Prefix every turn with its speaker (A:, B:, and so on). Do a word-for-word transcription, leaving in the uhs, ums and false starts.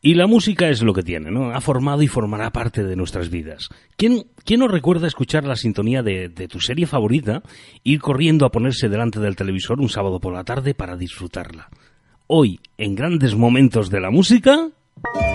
A: Y la música es lo que tiene, ¿no? Ha formado y formará parte de nuestras vidas. ¿Quién, quién nos recuerda escuchar la sintonía de, de tu serie favorita, ir corriendo a ponerse delante del televisor un sábado por la tarde para disfrutarla? Hoy, en Grandes Momentos de la Música...